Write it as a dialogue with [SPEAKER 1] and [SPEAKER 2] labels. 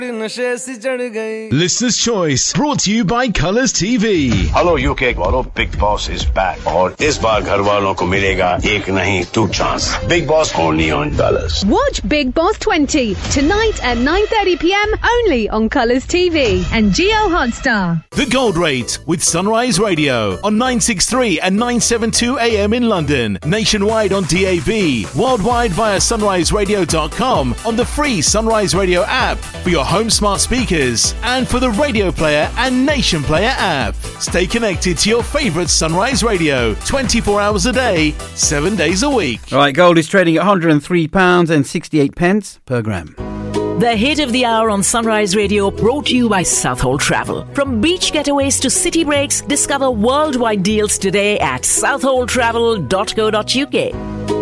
[SPEAKER 1] Listener's Choice, brought to you by Colours TV.
[SPEAKER 2] Hello UK वालों, Big Boss is back और इस बार घर वालों को मिलेगा एक नहीं 2 chance. Big Boss only on Colours.
[SPEAKER 3] Watch Big Boss 20 tonight at 9:30 p.m. only on Colours TV and Geo Hotstar.
[SPEAKER 1] The Gold Rate with Sunrise Radio on 963 and 972 AM in London, nationwide on DAB, worldwide via sunriseradio.com, on the free Sunrise Radio app for your home smart speakers and for the Radio Player and Nation Player app. Stay connected to your favourite Sunrise Radio 24 hours a day, 7 days a week.
[SPEAKER 4] All right, gold is trading at £103.68 per gram.
[SPEAKER 5] The hit of the hour on Sunrise Radio, brought to you by Southhold Travel. From beach getaways to city breaks, discover worldwide deals today at southholdtravel.co.uk.